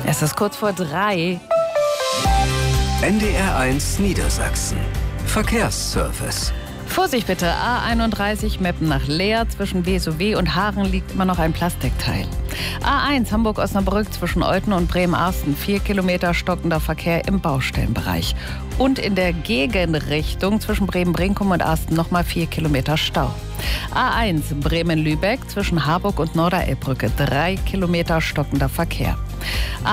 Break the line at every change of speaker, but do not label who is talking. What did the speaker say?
Es ist kurz vor 3.
NDR1 Niedersachsen. Verkehrsservice.
Vorsicht bitte, A31 Meppen nach Leer. Zwischen Besow und Haaren liegt immer noch ein Plastikteil. A1 Hamburg-Osnabrück zwischen Olten und Bremen-Arsten. 4 Kilometer stockender Verkehr im Baustellenbereich. Und in der Gegenrichtung zwischen Bremen-Brinkum und Arsten nochmal 4 Kilometer Stau. A1 Bremen-Lübeck zwischen Harburg und Norderelbbrücke. 3 Kilometer stockender Verkehr.